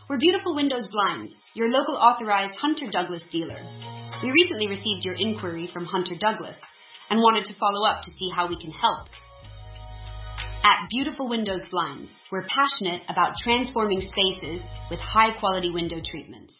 We're Beautiful Windows Blinds, your local authorized Hunter Douglas dealer. We recently received your inquiry from Hunter Douglas and wanted to follow up to see how we can help. At Beautiful Windows Blinds, we're passionate about transforming spaces with high-quality window treatments.